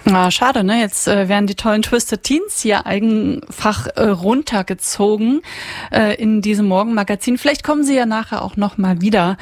Ah, schade, ne? Jetzt werden die tollen Twisted Teens hier einfach runtergezogen in diesem Morgenmagazin. Vielleicht kommen sie ja nachher auch noch mal wieder.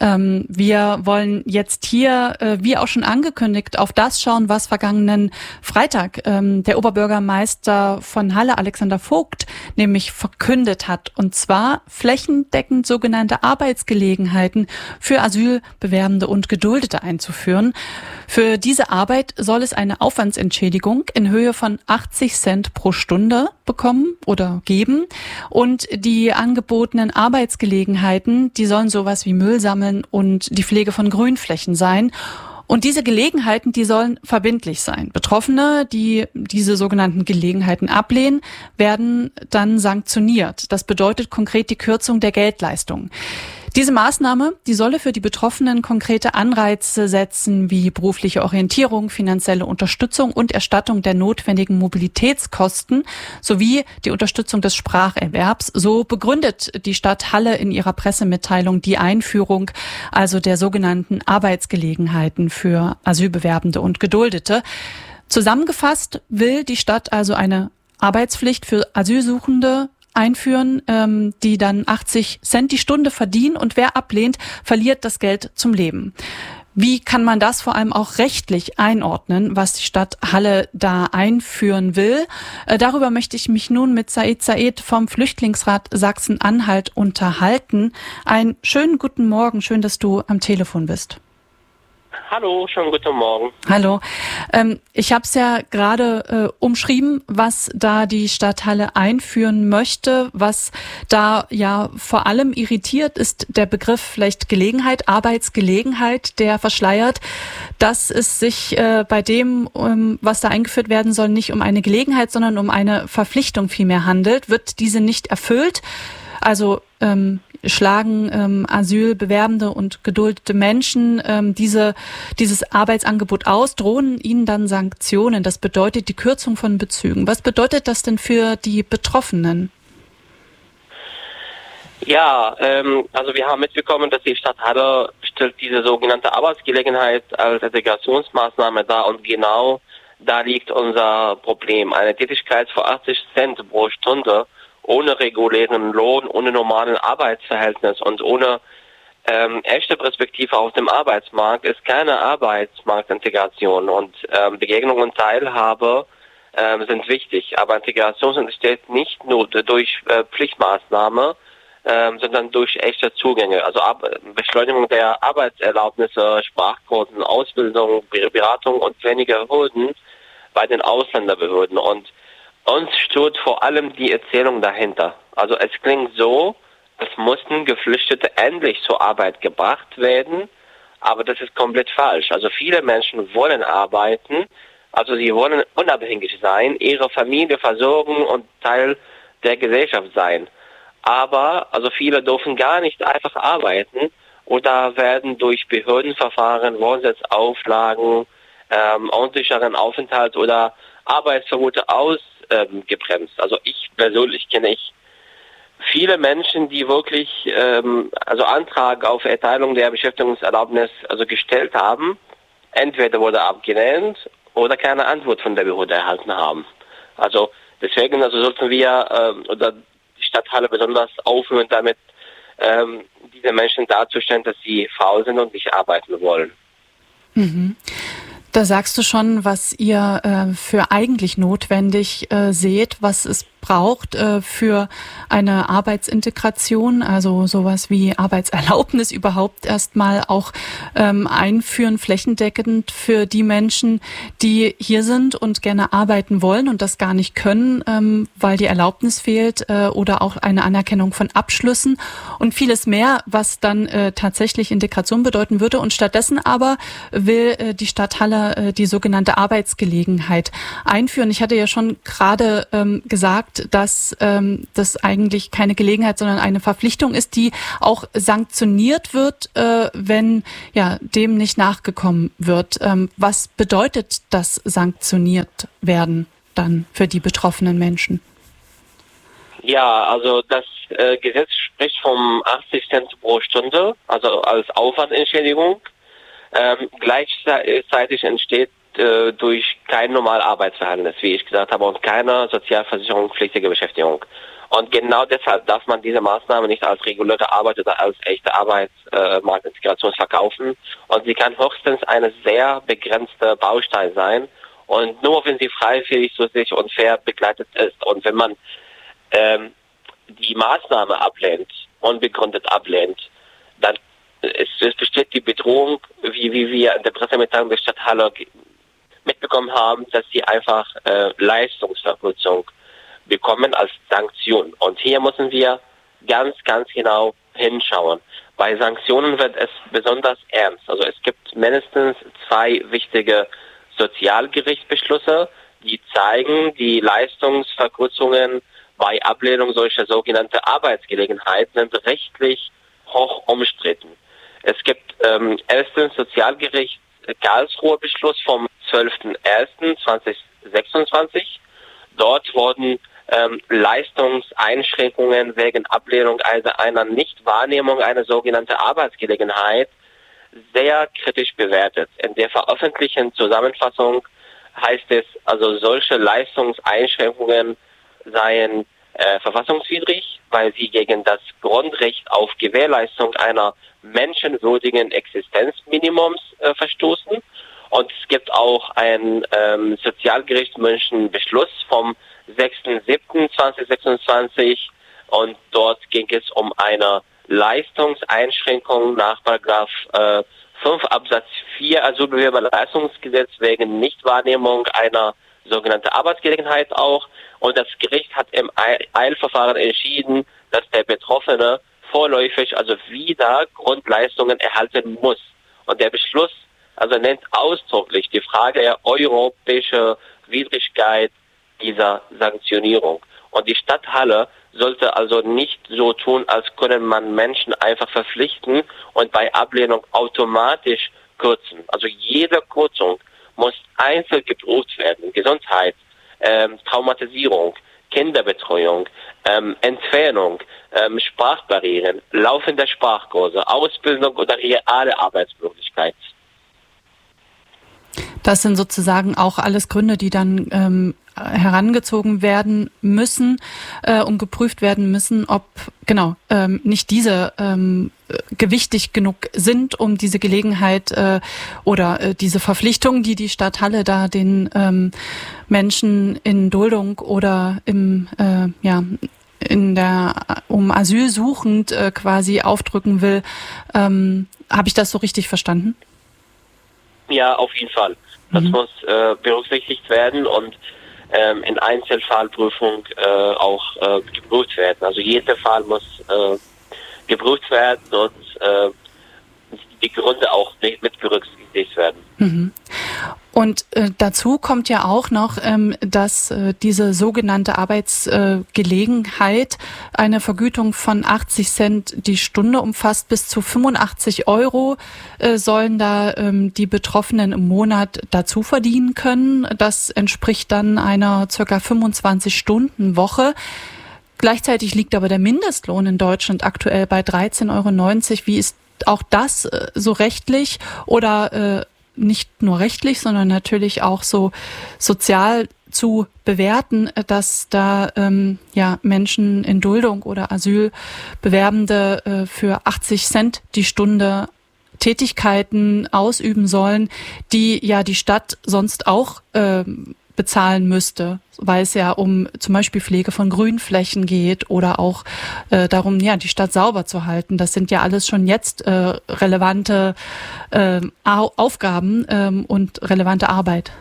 Wir wollen jetzt hier, wie auch schon angekündigt, auf das schauen, was vergangenen Freitag der Oberbürgermeister von Halle, Alexander Vogt, nämlich verkündet hat. Und zwar flächendeckend sogenannte Arbeitsgelegenheiten für Asylbewerbende und Geduldete einzuführen. Für diese Arbeit soll es eine Aufwandsentschädigung in Höhe von 80 Cent pro Stunde bekommen oder geben. Und die angebotenen Arbeitsgelegenheiten, die sollen sowas wie Müll sammeln und die Pflege von Grünflächen sein. Und diese Gelegenheiten, die sollen verbindlich sein. Betroffene, die diese sogenannten Gelegenheiten ablehnen, werden dann sanktioniert. Das bedeutet konkret die Kürzung der Geldleistung. Diese Maßnahme, die solle für die Betroffenen konkrete Anreize setzen, wie berufliche Orientierung, finanzielle Unterstützung und Erstattung der notwendigen Mobilitätskosten sowie die Unterstützung des Spracherwerbs. So begründet die Stadt Halle in ihrer Pressemitteilung die Einführung also der sogenannten Arbeitsgelegenheiten für Asylbewerbende und Geduldete. Zusammengefasst will die Stadt also eine Arbeitspflicht für Asylsuchende einführen, die dann 80 Cent die Stunde verdienen, und wer ablehnt, verliert das Geld zum Leben. Wie kann man das vor allem auch rechtlich einordnen, was die Stadt Halle da einführen will? Darüber möchte ich mich nun mit Said vom Flüchtlingsrat Sachsen-Anhalt unterhalten. Einen schönen guten Morgen, schön, dass du am Telefon bist. Hallo, schönen guten Morgen. Hallo. Ich habe es ja gerade umschrieben, was da die Stadt Halle einführen möchte. Was da ja vor allem irritiert, ist der Begriff vielleicht Gelegenheit, Arbeitsgelegenheit, der verschleiert, dass es sich bei dem, was da eingeführt werden soll, nicht um eine Gelegenheit, sondern um eine Verpflichtung vielmehr handelt. Wird diese nicht erfüllt, also schlagen Asylbewerbende und geduldete Menschen dieses Arbeitsangebot aus, drohen ihnen dann Sanktionen. Das bedeutet die Kürzung von Bezügen. Was bedeutet das denn für die Betroffenen? Ja, also wir haben mitbekommen, dass die Stadt Halle stellt diese sogenannte Arbeitsgelegenheit als Integrationsmaßnahme dar, und genau da liegt unser Problem. Eine Tätigkeit für 80 Cent pro Stunde ohne regulären Lohn, ohne normalen Arbeitsverhältnis und ohne echte Perspektive auf dem Arbeitsmarkt ist keine Arbeitsmarktintegration. Und Begegnung und Teilhabe sind wichtig, aber Integration entsteht nicht nur durch Pflichtmaßnahme, sondern durch echte Zugänge. Also Beschleunigung der Arbeitserlaubnisse, Sprachkursen, Ausbildung, Beratung und weniger Hürden bei den Ausländerbehörden. Und uns stört vor allem die Erzählung dahinter. Also es klingt so, es mussten Geflüchtete endlich zur Arbeit gebracht werden, aber das ist komplett falsch. Also viele Menschen wollen arbeiten, also sie wollen unabhängig sein, ihre Familie versorgen und Teil der Gesellschaft sein. Aber also viele dürfen gar nicht einfach arbeiten oder werden durch Behördenverfahren, Wohnsitzauflagen, unsicheren Aufenthalt oder Arbeitsverbote ausgebremst. Also ich persönlich kenne viele Menschen, die wirklich also Antrag auf Erteilung der Beschäftigungserlaubnis also gestellt haben. Entweder wurde abgelehnt oder keine Antwort von der Behörde erhalten haben. Also deswegen also sollten wir oder die Stadt Halle besonders aufhören, damit diese Menschen darzustellen, dass sie faul sind und nicht arbeiten wollen. Mhm. Da sagst du schon, was ihr für eigentlich notwendig seht, was es braucht für eine Arbeitsintegration, also sowas wie Arbeitserlaubnis überhaupt erstmal auch einführen, flächendeckend für die Menschen, die hier sind und gerne arbeiten wollen und das gar nicht können, weil die Erlaubnis fehlt oder auch eine Anerkennung von Abschlüssen und vieles mehr, was dann tatsächlich Integration bedeuten würde. Und stattdessen aber will die Stadt Halle die sogenannte Arbeitsgelegenheit einführen. Ich hatte ja schon gerade gesagt, dass das eigentlich keine Gelegenheit, sondern eine Verpflichtung ist, die auch sanktioniert wird, wenn ja dem nicht nachgekommen wird. Was bedeutet das sanktioniert werden dann für die betroffenen Menschen? Ja, also das Gesetz spricht vom 80 Cent pro Stunde, also als Aufwandentschädigung. Gleichzeitig entsteht durch kein normales Arbeitsverhältnis, wie ich gesagt habe, und keine sozialversicherungspflichtige Beschäftigung. Und genau deshalb darf man diese Maßnahme nicht als reguläre Arbeit oder als echte Arbeitsmarktintegration verkaufen. Und sie kann höchstens eine sehr begrenzte Baustein sein. Und nur wenn sie freiwillig, zusätzlich und fair begleitet ist und wenn man die Maßnahme ablehnt, unbegründet ablehnt, dann es besteht die Bedrohung, wie wir in der Pressemitteilung der Stadt Halle mitbekommen haben, dass sie einfach Leistungsverkürzung bekommen als Sanktion. Und hier müssen wir ganz, ganz genau hinschauen. Bei Sanktionen wird es besonders ernst. Also es gibt mindestens 2 wichtige Sozialgerichtsbeschlüsse, die zeigen, die Leistungsverkürzungen bei Ablehnung solcher sogenannte Arbeitsgelegenheiten sind rechtlich hoch umstritten. Es gibt erstens Sozialgericht Karlsruhe Beschluss vom 12.01.2026. Dort wurden Leistungseinschränkungen wegen Ablehnung einer Nichtwahrnehmung einer sogenannten Arbeitsgelegenheit sehr kritisch bewertet. In der veröffentlichten Zusammenfassung heißt es, also solche Leistungseinschränkungen seien verfassungswidrig, weil sie gegen das Grundrecht auf Gewährleistung einer menschenwürdigen Existenzminimums verstoßen. Und es gibt auch einen sozialgerichtsmäßigen Beschluss vom 6.7.2026 und dort ging es um eine Leistungseinschränkung nach Paragraph 5 Absatz 4 Asylbewerberleistungsgesetz wegen Nichtwahrnehmung einer sogenannten Arbeitsgelegenheit auch. Und das Gericht hat im Eilverfahren entschieden, dass der Betroffene vorläufig, also wieder Grundleistungen erhalten muss. Und der Beschluss also nennt ausdrücklich die Frage der europäischen Widrigkeit dieser Sanktionierung. Und die Stadt Halle sollte also nicht so tun, als könne man Menschen einfach verpflichten und bei Ablehnung automatisch kürzen. Also jede Kürzung muss einzeln geprüft werden. Gesundheit, Traumatisierung, Kinderbetreuung, Entfernung, Sprachbarrieren, laufende Sprachkurse, Ausbildung oder reale Arbeitsmöglichkeit. Das sind sozusagen auch alles Gründe, die dann herangezogen werden müssen und geprüft werden müssen, ob nicht diese gewichtig genug sind, um diese Gelegenheit oder diese Verpflichtung, die die Stadt Halle da den Menschen in Duldung oder um Asyl suchend quasi aufdrücken will. Habe ich das so richtig verstanden? Ja, auf jeden Fall. Das muss berücksichtigt werden und in Einzelfallprüfung auch geprüft werden. Also jeder Fall muss geprüft werden und die Gründe auch mit berücksichtigt werden. Mhm. Und dazu kommt ja auch noch, dass diese sogenannte Arbeitsgelegenheit eine Vergütung von 80 Cent die Stunde umfasst. Bis zu 85 € sollen da die Betroffenen im Monat dazu verdienen können. Das entspricht dann einer ca. 25-Stunden-Woche. Gleichzeitig liegt aber der Mindestlohn in Deutschland aktuell bei 13,90 €. Wie ist auch das so rechtlich oder nicht nur rechtlich, sondern natürlich auch so sozial zu bewerten, dass da Menschen in Duldung oder Asylbewerbende für 80 Cent die Stunde Tätigkeiten ausüben sollen, die ja die Stadt sonst auch bezahlen müsste, weil es ja um zum Beispiel Pflege von Grünflächen geht oder auch darum, die Stadt sauber zu halten. Das sind ja alles schon jetzt relevante Aufgaben und relevante Arbeit.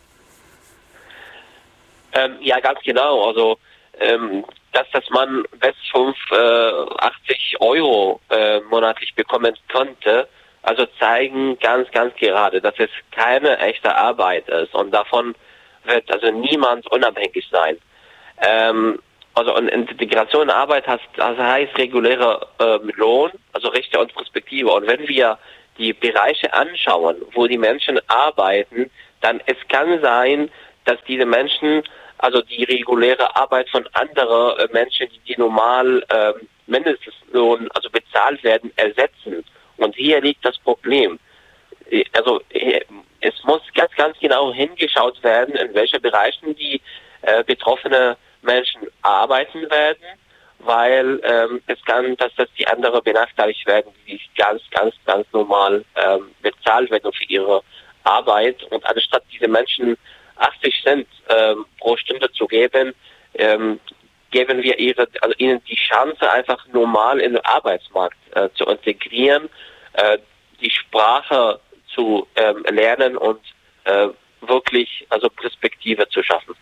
Ja, ganz genau. Also, dass man bis 80 € monatlich bekommen konnte, also zeigen ganz, ganz gerade, dass es keine echte Arbeit ist und davon wird also niemand unabhängig sein. Also Integration in Arbeit heißt reguläre Lohn, also Rechte und Perspektive. Und wenn wir die Bereiche anschauen, wo die Menschen arbeiten, dann es kann sein, dass diese Menschen also die reguläre Arbeit von anderen Menschen, die normal Mindestlohn also bezahlt werden, ersetzen. Und hier liegt das Problem. Also es muss ganz genau hingeschaut werden, in welchen Bereichen die betroffene Menschen arbeiten werden, weil es kann, dass die anderen benachteiligt werden, die ganz normal bezahlt werden für ihre Arbeit. Und anstatt diese Menschen 80 Cent pro Stunde zu geben, geben wir ihnen die Chance, einfach normal in den Arbeitsmarkt zu integrieren, die Sprache zu lernen und wirklich Perspektive zu schaffen.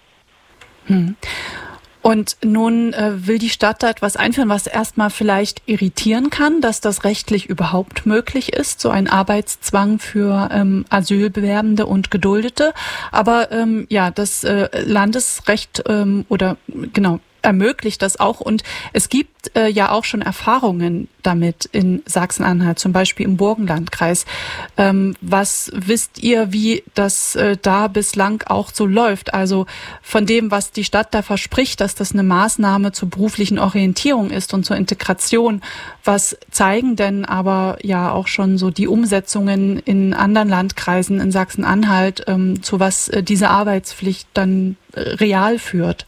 Und nun will die Stadt da etwas einführen, was erstmal vielleicht irritieren kann, dass das rechtlich überhaupt möglich ist, so ein Arbeitszwang für Asylbewerbende und Geduldete. Aber das Landesrecht ermöglicht das auch. Und es gibt ja auch schon Erfahrungen damit in Sachsen-Anhalt, zum Beispiel im Burgenlandkreis. Was wisst ihr, wie das da bislang auch so läuft? Also von dem, was die Stadt da verspricht, dass das eine Maßnahme zur beruflichen Orientierung ist und zur Integration. Was zeigen denn aber ja auch schon so die Umsetzungen in anderen Landkreisen in Sachsen-Anhalt, zu was diese Arbeitspflicht dann real führt?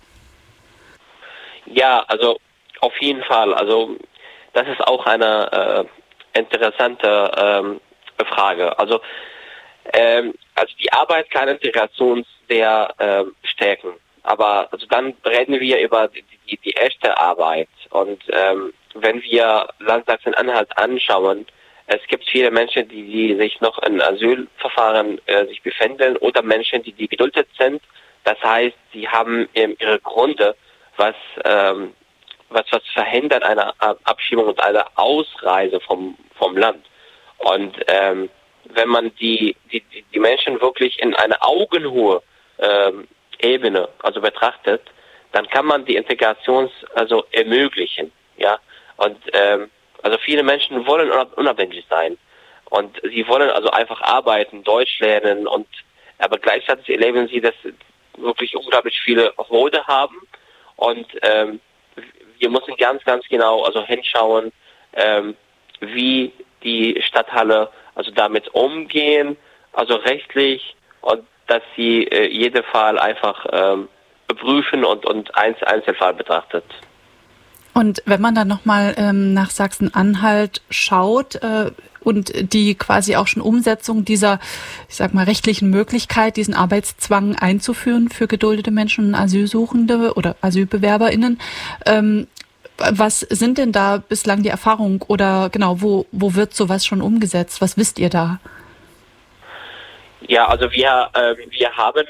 Ja, also auf jeden Fall. Also das ist auch eine interessante Frage. Also die Arbeit kann Integration sehr stärken. Aber dann reden wir über die echte Arbeit. Und wenn wir Land Sachsen-Anhalt anschauen, es gibt viele Menschen, die sich noch in Asylverfahren sich befinden oder Menschen, die geduldet sind. Das heißt, sie haben ihre Gründe, was verhindert eine Abschiebung und eine Ausreise vom Land. Und wenn man die Menschen wirklich in einer Augenhohe Ebene betrachtet, dann kann man die Integration ermöglichen, ja. Und viele Menschen wollen unabhängig sein und sie wollen einfach arbeiten, Deutsch lernen aber gleichzeitig erleben sie, dass wirklich unglaublich viele Hürden haben. Und wir müssen ganz genau hinschauen, wie die Stadthalle damit umgehen, rechtlich, und dass sie jeden Fall einfach prüfen und Einzelfall betrachtet. Und wenn man dann nochmal nach Sachsen-Anhalt schaut und die quasi auch schon Umsetzung dieser, ich sag mal, rechtlichen Möglichkeit, diesen Arbeitszwang einzuführen für geduldete Menschen und Asylsuchende oder AsylbewerberInnen, was sind denn da bislang die Erfahrungen oder genau, wo wird sowas schon umgesetzt? Was wisst ihr da? Ja, also wir haben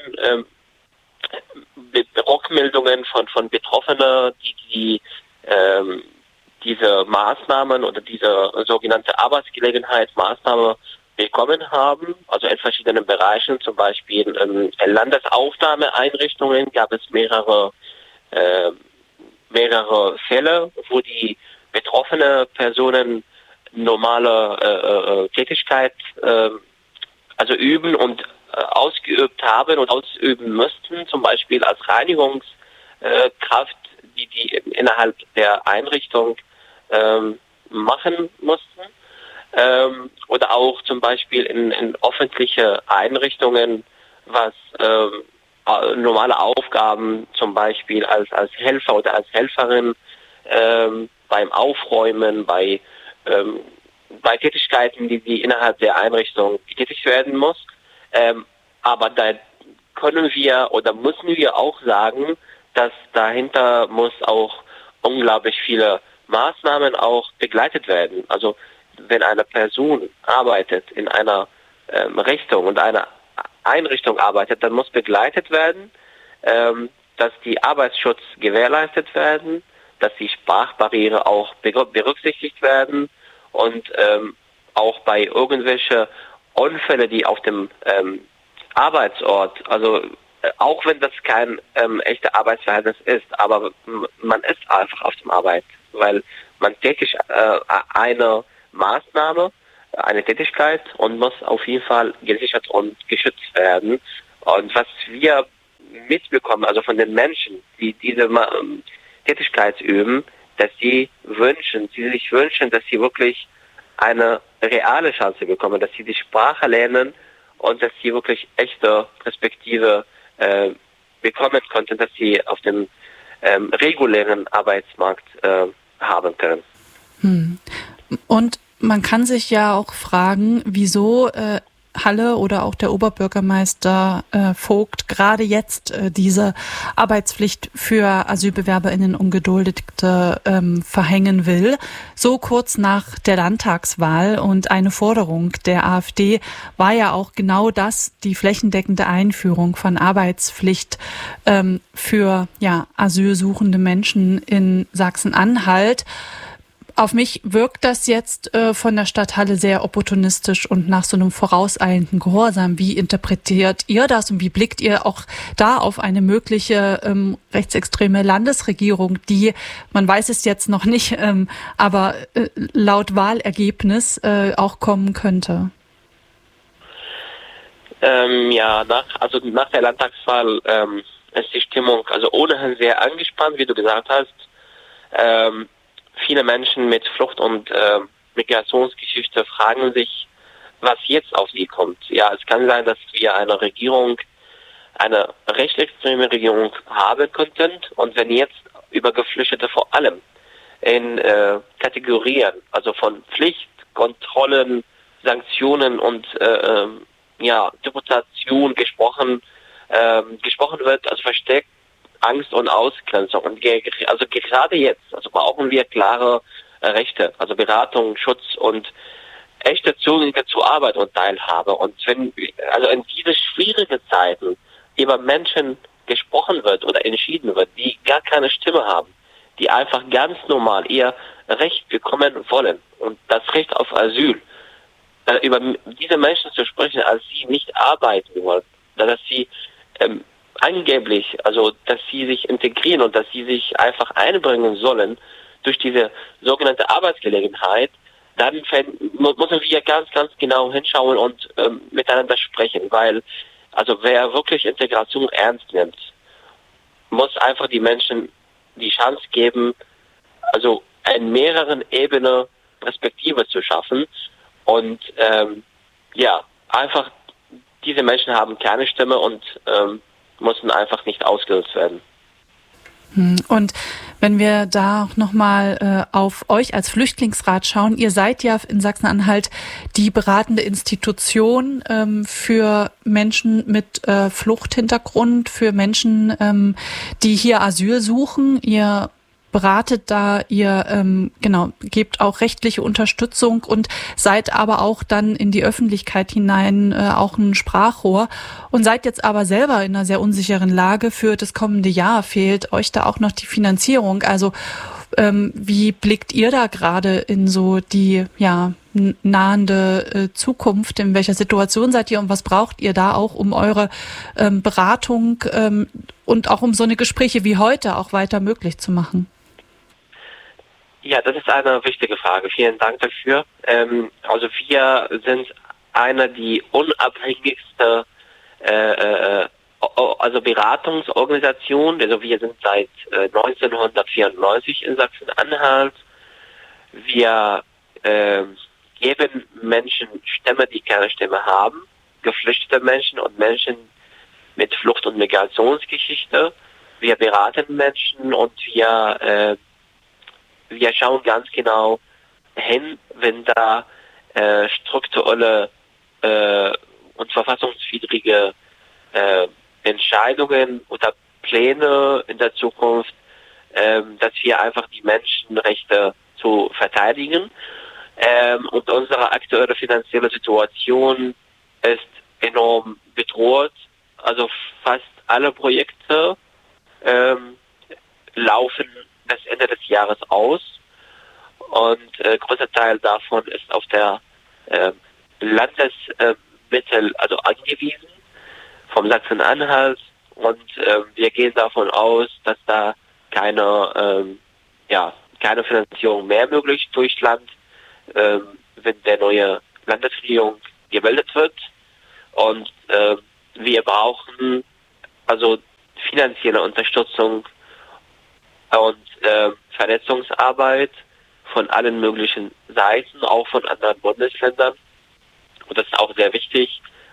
Rückmeldungen von Betroffenen, die diese Maßnahmen oder diese sogenannte Arbeitsgelegenheitsmaßnahme bekommen haben, also in verschiedenen Bereichen, zum Beispiel in Landesaufnahmeeinrichtungen gab es mehrere Fälle, wo die betroffene Personen normale Tätigkeit üben und ausgeübt haben und ausüben müssten, zum Beispiel als Reinigungskraft, die innerhalb der Einrichtung machen mussten, oder auch zum Beispiel in öffentliche Einrichtungen, was normale Aufgaben zum Beispiel als Helfer oder als Helferin beim Aufräumen, bei Tätigkeiten, die innerhalb der Einrichtung getätigt werden muss. Aber da können wir oder müssen wir auch sagen, dass dahinter muss auch unglaublich viele Maßnahmen auch begleitet werden. Also wenn eine Person arbeitet in einer Richtung und einer Einrichtung arbeitet, dann muss begleitet werden, dass die Arbeitsschutz gewährleistet werden, dass die Sprachbarriere auch berücksichtigt werden und auch bei irgendwelche Unfälle, die auf dem Arbeitsort, auch wenn das kein echter Arbeitsverhältnis ist, aber man ist einfach auf dem Arbeit, weil man tätigt eine Maßnahme, eine Tätigkeit und muss auf jeden Fall gesichert und geschützt werden. Und was wir mitbekommen, also von den Menschen, die diese Tätigkeit üben, dass sie sich wünschen, dass sie wirklich eine reale Chance bekommen, dass sie die Sprache lernen und dass sie wirklich echte Perspektive bekommen konnten, dass sie auf dem regulären Arbeitsmarkt haben können. Und man kann sich ja auch fragen, wieso Halle oder auch der Oberbürgermeister Vogt gerade jetzt diese Arbeitspflicht für AsylbewerberInnen Ungeduldete verhängen will, so kurz nach der Landtagswahl. Und eine Forderung der AfD war ja auch genau das, die flächendeckende Einführung von Arbeitspflicht für asylsuchende Menschen in Sachsen-Anhalt. Auf mich wirkt das jetzt von der Stadthalle sehr opportunistisch und nach so einem vorauseilenden Gehorsam. Wie interpretiert ihr das und wie blickt ihr auch da auf eine mögliche rechtsextreme Landesregierung, die, man weiß es jetzt noch nicht, aber laut Wahlergebnis auch kommen könnte? Nach der Landtagswahl ist die Stimmung ohnehin sehr angespannt, wie du gesagt hast. Viele Menschen mit Flucht- und Migrationsgeschichte fragen sich, was jetzt auf sie kommt. Ja, es kann sein, dass wir eine rechtsextreme Regierung haben könnten. Und wenn jetzt über Geflüchtete vor allem in Kategorien, also von Pflicht, Kontrollen, Sanktionen und Deportation gesprochen wird, also versteckt Angst und Ausgrenzung. Und gerade jetzt, brauchen wir klare Rechte, also Beratung, Schutz und echte Zugang zu Arbeit und Teilhabe. Und wenn in diese schwierigen Zeiten über Menschen gesprochen wird oder entschieden wird, die gar keine Stimme haben, die einfach ganz normal ihr Recht bekommen wollen und das Recht auf Asyl, über diese Menschen zu sprechen, als sie nicht arbeiten wollen, dass sie angeblich, dass sie sich integrieren und dass sie sich einfach einbringen sollen durch diese sogenannte Arbeitsgelegenheit, dann müssen wir ganz, ganz genau hinschauen und miteinander sprechen, weil wer wirklich Integration ernst nimmt, muss einfach die Menschen die Chance geben, in mehreren Ebenen Perspektive zu schaffen und einfach diese Menschen haben keine Stimme und müssen einfach nicht ausgelöst werden. Und wenn wir da auch nochmal auf euch als Flüchtlingsrat schauen, ihr seid ja in Sachsen-Anhalt die beratende Institution für Menschen mit Fluchthintergrund, für Menschen, die hier Asyl suchen. Ihr beratet da, ihr gebt auch rechtliche Unterstützung und seid aber auch dann in die Öffentlichkeit hinein auch ein Sprachrohr und seid jetzt aber selber in einer sehr unsicheren Lage. Für das kommende Jahr fehlt euch da auch noch die Finanzierung. Also wie blickt ihr da gerade in so die nahende Zukunft? In welcher Situation seid ihr und was braucht ihr da auch, um eure Beratung und auch um so eine Gespräche wie heute auch weiter möglich zu machen? Ja, das ist eine wichtige Frage. Vielen Dank dafür. Wir sind die unabhängigste Beratungsorganisation. Wir sind seit 1994 in Sachsen-Anhalt. Wir geben Menschen Stimme, die keine Stimme haben, geflüchtete Menschen und Menschen mit Flucht- und Migrationsgeschichte. Wir beraten Menschen und wir schauen ganz genau hin, wenn da strukturelle und verfassungswidrige Entscheidungen oder Pläne in der Zukunft, dass wir einfach die Menschenrechte zu verteidigen. Und unsere aktuelle finanzielle Situation ist enorm bedroht. Fast alle Projekte laufen bis Ende des Jahres aus und größter Teil davon ist auf der Landesmittel angewiesen vom Sachsen-Anhalt und wir gehen davon aus, dass da keine Finanzierung mehr möglich durch Land, wenn der neue Landesregierung gebildet wird und wir brauchen finanzielle Unterstützung und Vernetzungsarbeit von allen möglichen Seiten, auch von anderen Bundesländern. Und das ist auch sehr wichtig,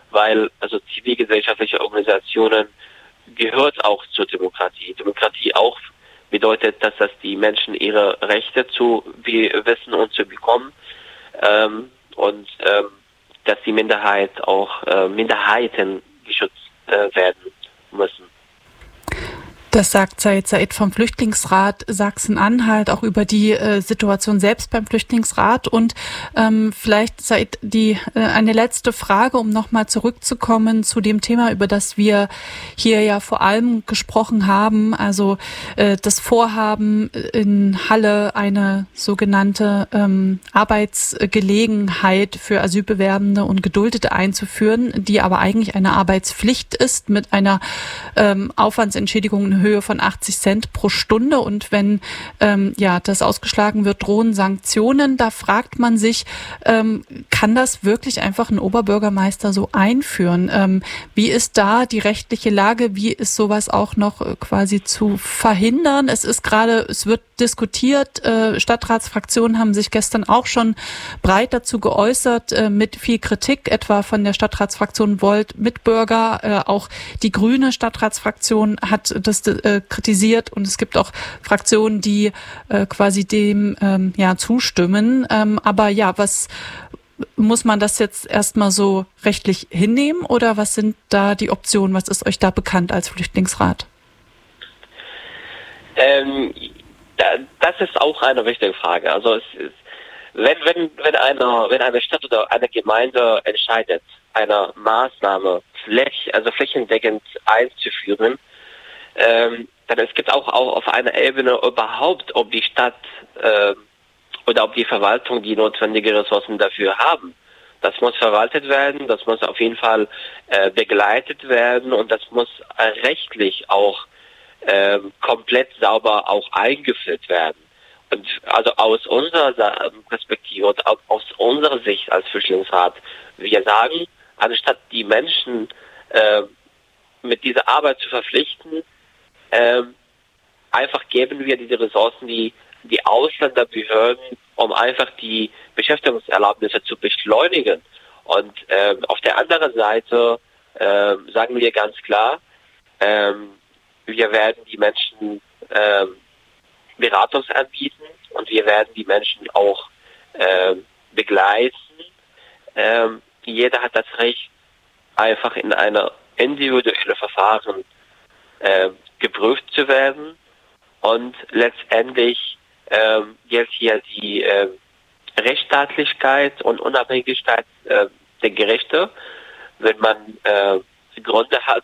weil also zivilgesellschaftliche Organisationen gehört auch zur Demokratie. Demokratie auch bedeutet, dass die Menschen ihre Rechte zu wissen und zu bekommen und dass die Minderheiten geschützt werden müssen. Das sagt Said vom Flüchtlingsrat Sachsen-Anhalt auch über die Situation selbst beim Flüchtlingsrat. Und vielleicht, Said, eine letzte Frage, um nochmal zurückzukommen zu dem Thema, über das wir hier ja vor allem gesprochen haben. Also das Vorhaben in Halle, eine sogenannte Arbeitsgelegenheit für Asylbewerbende und Geduldete einzuführen, die aber eigentlich eine Arbeitspflicht ist mit einer Aufwandsentschädigung in Höhe von 80 Cent pro Stunde. Und wenn das ausgeschlagen wird, drohen Sanktionen. Da fragt man sich, kann das wirklich einfach ein Oberbürgermeister so einführen? Wie ist da die rechtliche Lage? Wie ist sowas auch noch quasi zu verhindern? Es wird diskutiert. Stadtratsfraktionen haben sich gestern auch schon breit dazu geäußert, mit viel Kritik, etwa von der Stadtratsfraktion Volt Mitbürger. Auch die grüne Stadtratsfraktion hat das kritisiert, und es gibt auch Fraktionen, die quasi dem zustimmen. Aber ja, was muss man das jetzt erstmal so rechtlich hinnehmen, oder was sind da die Optionen? Was ist euch da bekannt als Flüchtlingsrat? Das ist auch eine wichtige Frage. Also es ist, wenn eine Stadt oder eine Gemeinde entscheidet, eine Maßnahme flächendeckend einzuführen, dann es gibt auch auf einer Ebene überhaupt, ob die Stadt oder ob die Verwaltung die notwendigen Ressourcen dafür haben. Das muss verwaltet werden, das muss auf jeden Fall begleitet werden, und das muss rechtlich auch komplett sauber auch eingeführt werden. Und also aus unserer Perspektive und aus unserer Sicht als Flüchtlingsrat, wir sagen, anstatt die Menschen mit dieser Arbeit zu verpflichten, einfach geben wir diese Ressourcen die Ausländerbehörden, um einfach die Beschäftigungserlaubnisse zu beschleunigen. Und auf der anderen Seite sagen wir ganz klar, wir werden die Menschen Beratung anbieten, und wir werden die Menschen auch begleiten. Jeder hat das Recht, einfach in einer individuellen Verfahren geprüft zu werden, und letztendlich gilt hier die Rechtsstaatlichkeit und Unabhängigkeit der Gerichte. Wenn man Gründe hat,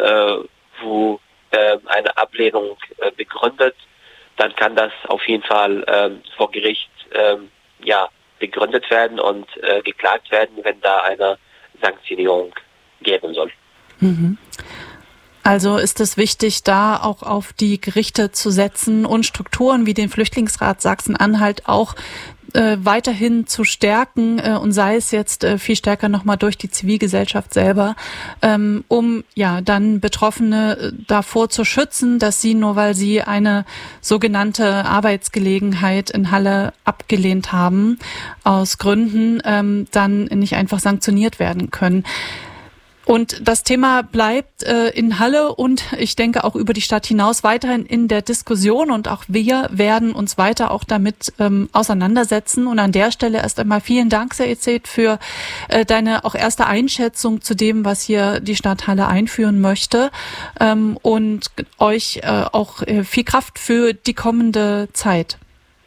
wo eine Ablehnung begründet, dann kann das auf jeden Fall vor Gericht begründet werden und geklagt werden, wenn da eine Sanktionierung geben soll. Mhm. Also ist es wichtig, da auch auf die Gerichte zu setzen und Strukturen wie den Flüchtlingsrat Sachsen-Anhalt auch weiterhin zu stärken, und sei es jetzt viel stärker nochmal durch die Zivilgesellschaft selber, um dann Betroffene davor zu schützen, dass sie, nur weil sie eine sogenannte Arbeitsgelegenheit in Halle abgelehnt haben, aus Gründen dann nicht einfach sanktioniert werden können. Und das Thema bleibt in Halle und ich denke auch über die Stadt hinaus weiterhin in der Diskussion, und auch wir werden uns weiter auch damit auseinandersetzen. Und an der Stelle erst einmal vielen Dank, Said, für deine auch erste Einschätzung zu dem, was hier die Stadt Halle einführen möchte, und euch auch viel Kraft für die kommende Zeit.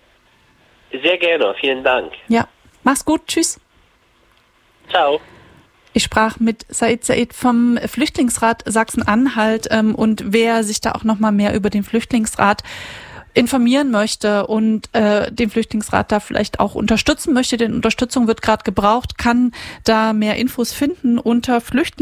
Sehr gerne, vielen Dank. Ja, mach's gut, tschüss. Ciao. Ich sprach mit Said vom Flüchtlingsrat Sachsen-Anhalt, und wer sich da auch noch mal mehr über den Flüchtlingsrat informieren möchte und den Flüchtlingsrat da vielleicht auch unterstützen möchte, denn Unterstützung wird gerade gebraucht, kann da mehr Infos finden unter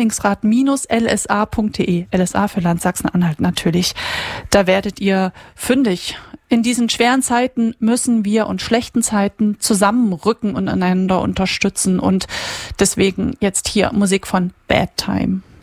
flüchtlingsrat-lsa.de. LSA für Land Sachsen-Anhalt natürlich. Da werdet ihr fündig. In diesen schweren Zeiten müssen wir und schlechten Zeiten zusammenrücken und einander unterstützen. Und deswegen jetzt hier Musik von Bad Time.